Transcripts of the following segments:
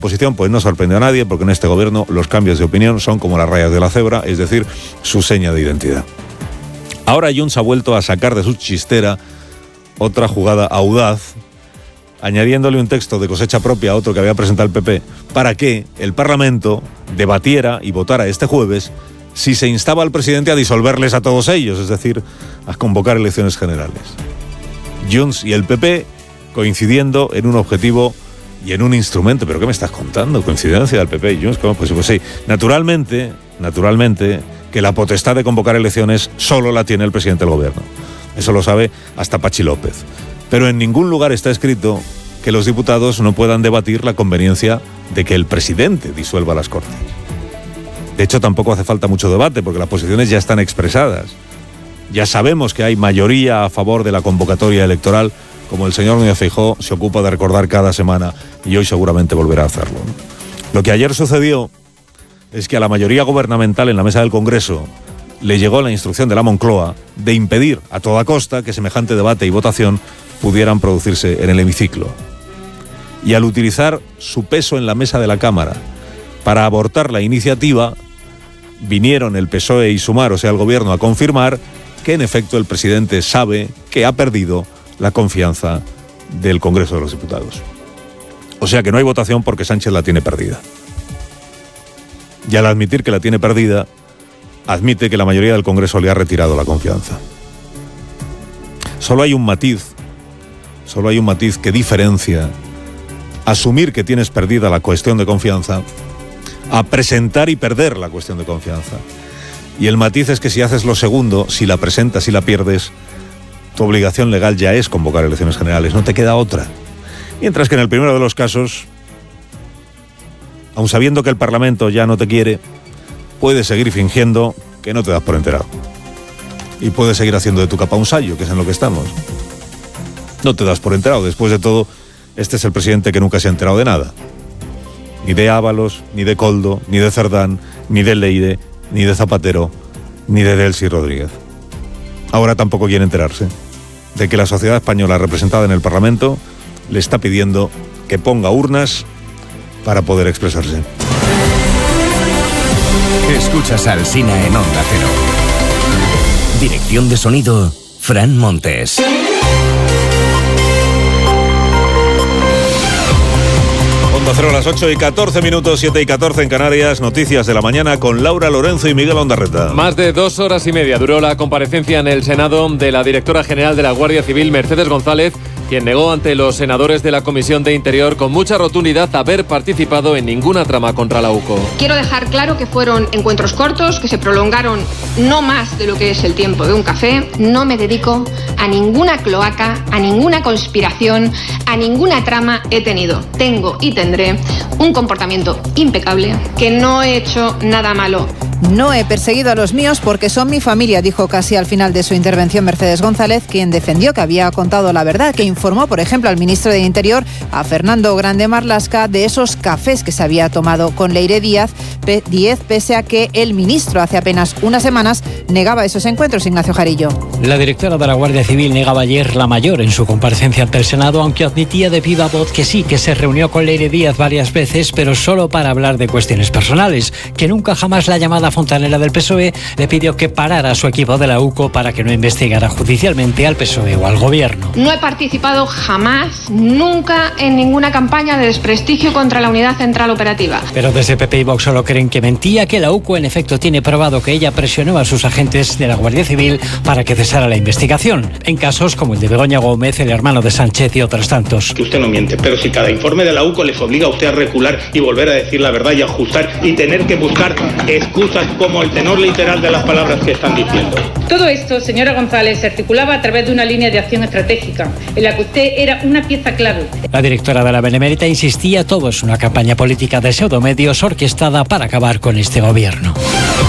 Posición pues no sorprende a nadie, porque en este gobierno los cambios de opinión son como las rayas de la cebra, es decir, su seña de identidad. Ahora Junts ha vuelto a sacar de su chistera otra jugada audaz, añadiéndole un texto de cosecha propia a otro que había presentado el PP, para que el Parlamento debatiera y votara este jueves si se instaba al presidente a disolverles a todos ellos, es decir, a convocar elecciones generales. Junts y el PP coincidiendo en un objetivo y en un instrumento. ¿Pero qué me estás contando? ¿Coincidencia del PP y Junts? ¿Cómo? Pues sí. Naturalmente, que la potestad de convocar elecciones solo la tiene el presidente del gobierno. Eso lo sabe hasta Pachi López. Pero en ningún lugar está escrito que los diputados no puedan debatir la conveniencia de que el presidente disuelva las Cortes. De hecho, tampoco hace falta mucho debate, porque las posiciones ya están expresadas. Ya sabemos que hay mayoría a favor de la convocatoria electoral, como el señor Núñez Feijóo se ocupa de recordar cada semana, y hoy seguramente volverá a hacerlo. Lo que ayer sucedió es que a la mayoría gubernamental en la mesa del Congreso le llegó la instrucción de la Moncloa de impedir a toda costa que semejante debate y votación pudieran producirse en el hemiciclo. Y al utilizar su peso en la mesa de la Cámara para abortar la iniciativa, vinieron el PSOE y Sumar, o sea, el gobierno, a confirmar que en efecto el presidente sabe que ha perdido la confianza del Congreso de los Diputados. O sea que no hay votación porque Sánchez la tiene perdida. Y al admitir que la tiene perdida, admite que la mayoría del Congreso le ha retirado la confianza. Solo hay un matiz que diferencia asumir que tienes perdida la cuestión de confianza a presentar y perder la cuestión de confianza. Y el matiz es que si haces lo segundo, si la presentas y la pierdes, tu obligación legal ya es convocar elecciones generales, no te queda otra. Mientras que en el primero de los casos, aun sabiendo que el Parlamento ya no te quiere, puedes seguir fingiendo que no te das por enterado. Y puedes seguir haciendo de tu capa un sayo, que es en lo que estamos. No te das por enterado. Después de todo, este es el presidente que nunca se ha enterado de nada. Ni de Ábalos, ni de Koldo, ni de Cerdán, ni de Leire, ni de Zapatero, ni de Delcy Rodríguez. Ahora tampoco quiere enterarse de que la sociedad española representada en el Parlamento le está pidiendo que ponga urnas para poder expresarse. Escuchas a Alsina en Onda Cero. Dirección de sonido, Fran Montes. Onda Cero a las 8:14, 7:14 en Canarias. Noticias de la mañana con Laura Lorenzo y Miguel Ondarreta. Más de 2 horas y media duró la comparecencia en el Senado de la directora general de la Guardia Civil, Mercedes González, quien negó ante los senadores de la Comisión de Interior con mucha rotundidad haber participado en ninguna trama contra la UCO. Quiero dejar claro que fueron encuentros cortos, que se prolongaron no más de lo que es el tiempo de un café. No me dedico a ninguna cloaca, a ninguna conspiración, a ninguna trama he tenido. Tengo y tendré un comportamiento impecable, que no he hecho nada malo. No he perseguido a los míos porque son mi familia, dijo casi al final de su intervención Mercedes González, quien defendió que había contado la verdad, que informó, por ejemplo, al ministro de Interior, a Fernando Grande Marlaska, de esos cafés que se había tomado con Leire Díaz, pese a que el ministro hace apenas unas semanas negaba esos encuentros. Ignacio Jarillo. La directora de la Guardia Civil negaba ayer la mayor en su comparecencia ante el Senado, aunque admitía de viva voz que sí, que se reunió con Leire Díaz varias veces, pero solo para hablar de cuestiones personales, que nunca jamás la llamada fontanera del PSOE le pidió que parara a su equipo de la UCO para que no investigara judicialmente al PSOE o al gobierno. No he participado jamás, nunca, en ninguna campaña de desprestigio contra la Unidad Central Operativa. Pero desde PP y Vox solo creen que mentía, que la UCO en efecto tiene probado que ella presionó a sus agentes de la Guardia Civil para que cesara la investigación, en casos como el de Begoña Gómez, el hermano de Sánchez y otros tantos. Que usted no miente, pero si cada informe de la UCO les obliga a usted a recular y volver a decir la verdad y ajustar y tener que buscar excusas como el tenor literal de las palabras que están diciendo. Todo esto, señora González, se articulaba a través de una línea de acción estratégica, en la que usted era una pieza clave. La directora de la Benemérita insistía, todo es una campaña política de pseudomedios orquestada para acabar con este gobierno.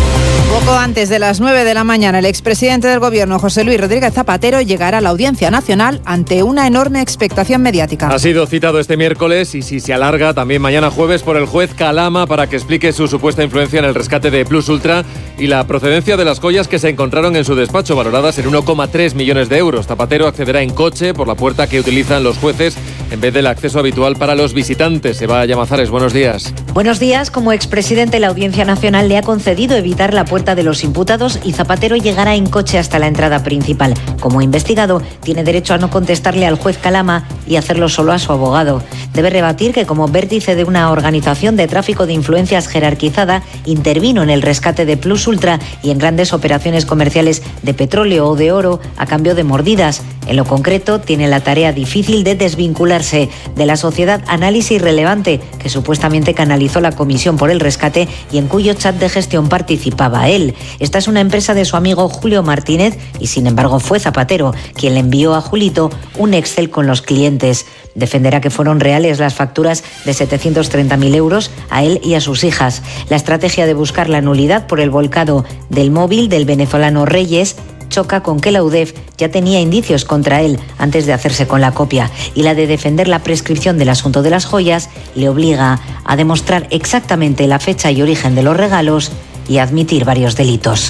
Poco antes de las 9 de la mañana, el expresidente del Gobierno, José Luis Rodríguez Zapatero, llegará a la Audiencia Nacional ante una enorme expectación mediática. Ha sido citado este miércoles y si se alarga también mañana jueves por el juez Calama para que explique su supuesta influencia en el rescate de Plus Ultra y la procedencia de las joyas que se encontraron en su despacho, valoradas en 1,3 millones de euros. Zapatero accederá en coche por la puerta que utilizan los jueces en vez del acceso habitual para los visitantes. Eva Llamazares, buenos días. Buenos días. Como expresidente, la Audiencia Nacional le ha concedido evitar la puerta de los imputados y Zapatero llegará en coche hasta la entrada principal. Como investigado, tiene derecho a no contestarle al juez Calama y hacerlo solo a su abogado. Debe rebatir que como vértice de una organización de tráfico de influencias jerarquizada, intervino en el rescate de Plus Ultra y en grandes operaciones comerciales de petróleo o de oro a cambio de mordidas. En lo concreto, tiene la tarea difícil de desvincularse de la sociedad Análisis Relevante, que supuestamente canalizó la Comisión por el Rescate y en cuyo chat de gestión participaba él. Esta es una empresa de su amigo Julio Martínez y, sin embargo, fue Zapatero quien le envió a Julito un Excel con los clientes. Defenderá que fueron reales las facturas de 730.000 euros a él y a sus hijas. La estrategia de buscar la nulidad por el volcado del móvil del venezolano Reyes choca con que la UDEF ya tenía indicios contra él antes de hacerse con la copia, y la de defender la prescripción del asunto de las joyas le obliga a demostrar exactamente la fecha y origen de los regalos y a admitir varios delitos.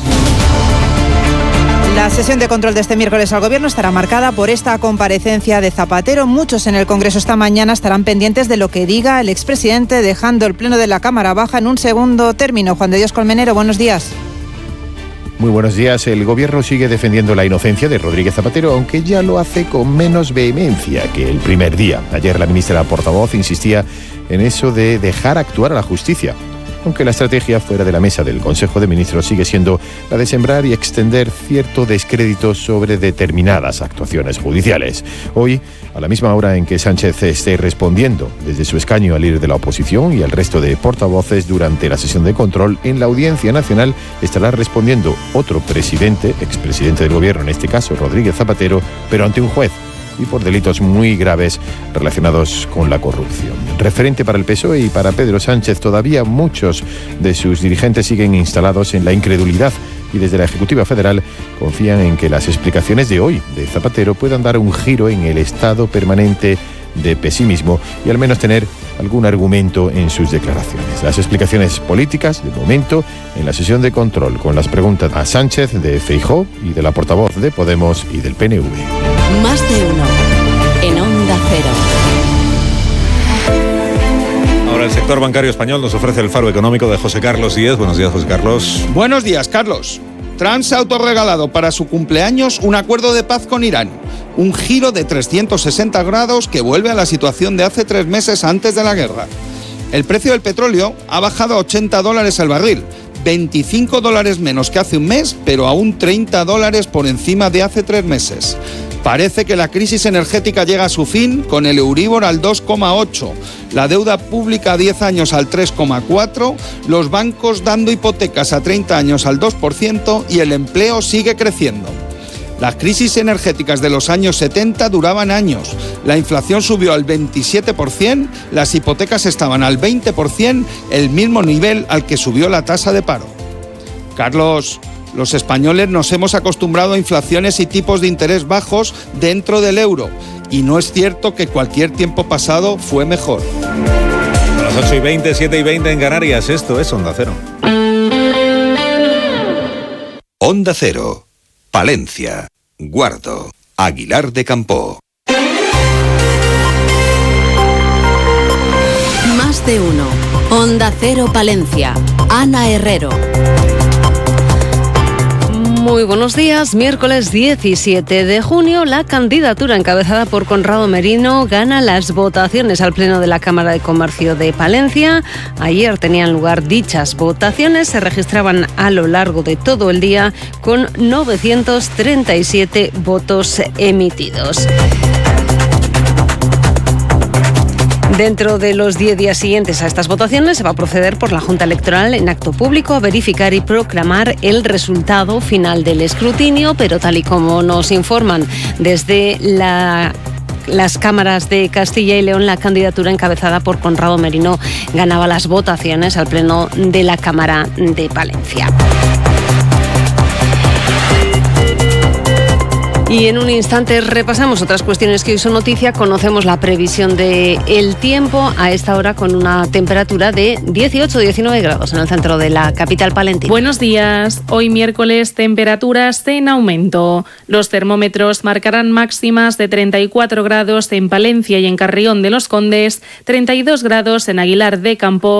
La sesión de control de este miércoles al Gobierno estará marcada por esta comparecencia de Zapatero. Muchos en el Congreso esta mañana estarán pendientes de lo que diga el expresidente, dejando el Pleno de la Cámara Baja en un segundo término. Juan de Dios Colmenero, buenos días. Muy buenos días. El Gobierno sigue defendiendo la inocencia de Rodríguez Zapatero, aunque ya lo hace con menos vehemencia que el primer día. Ayer la ministra portavoz insistía en eso de dejar actuar a la justicia, aunque la estrategia fuera de la mesa del Consejo de Ministros sigue siendo la de sembrar y extender cierto descrédito sobre determinadas actuaciones judiciales. Hoy, a la misma hora en que Sánchez esté respondiendo desde su escaño al líder de la oposición y al resto de portavoces durante la sesión de control, en la Audiencia Nacional estará respondiendo otro presidente, expresidente del Gobierno, en este caso Rodríguez Zapatero, pero ante un juez, y por delitos muy graves relacionados con la corrupción. Referente para el PSOE y para Pedro Sánchez, todavía muchos de sus dirigentes siguen instalados en la incredulidad y desde la Ejecutiva Federal confían en que las explicaciones de hoy de Zapatero puedan dar un giro en el estado permanente de pesimismo y al menos tener algún argumento en sus declaraciones. Las explicaciones políticas, de momento, en la sesión de control con las preguntas a Sánchez, de Feijóo y de la portavoz de Podemos y del PNV. Más de uno en Onda Cero. Ahora el sector bancario español nos ofrece el faro económico de José Carlos Díez. Buenos días, José Carlos. Buenos días, Carlos. Trump se ha autorregalado para su cumpleaños un acuerdo de paz con Irán. Un giro de 360 grados que vuelve a la situación de hace 3 meses antes de la guerra. El precio del petróleo ha bajado a $80 el barril, $25 menos que hace un mes, pero aún $30 por encima de hace 3 meses. Parece que la crisis energética llega a su fin con el Euribor al 2,8, la deuda pública a 10 años al 3,4, los bancos dando hipotecas a 30 años al 2% y el empleo sigue creciendo. Las crisis energéticas de los años 70 duraban años, la inflación subió al 27%, las hipotecas estaban al 20%, el mismo nivel al que subió la tasa de paro. Carlos, los españoles nos hemos acostumbrado a inflaciones y tipos de interés bajos dentro del euro, y no es cierto que cualquier tiempo pasado fue mejor. A las 8:20, 7:20 en Canarias, esto es Onda Cero. Onda Cero, Palencia, Guardo, Aguilar de Campoo. Más de uno. Onda Cero Palencia. Ana Herrero. Muy buenos días. Miércoles 17 de junio, la candidatura encabezada por Conrado Merino gana las votaciones al Pleno de la Cámara de Comercio de Palencia. Ayer tenían lugar dichas votaciones, se registraban a lo largo de todo el día con 937 votos emitidos. Dentro de los 10 días siguientes a estas votaciones se va a proceder por la Junta Electoral en acto público a verificar y proclamar el resultado final del escrutinio, pero tal y como nos informan desde las cámaras de Castilla y León, la candidatura encabezada por Conrado Merino ganaba las votaciones al Pleno de la Cámara de Palencia. Y en un instante repasamos otras cuestiones que hoy son noticia. Conocemos la previsión del tiempo a esta hora con una temperatura de 18-19 grados en el centro de la capital palentina. Buenos días. Hoy miércoles temperaturas en aumento. Los termómetros marcarán máximas de 34 grados en Palencia y en Carrión de los Condes, 32 grados en Aguilar de Campoo